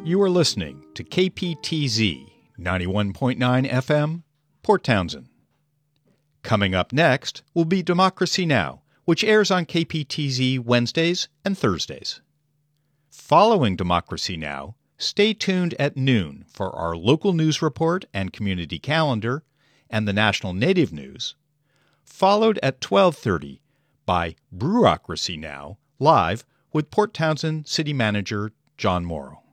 You are listening to KPTZ 91.9 FM, Port Townsend. Coming up next will be Democracy Now!, which airs on KPTZ Wednesdays and Thursdays. Following Democracy Now!, stay tuned at noon for our local news report and community calendar and the national native news, followed at 12:30 by Brewocracy Now! Live with Port Townsend City Manager John Morrow.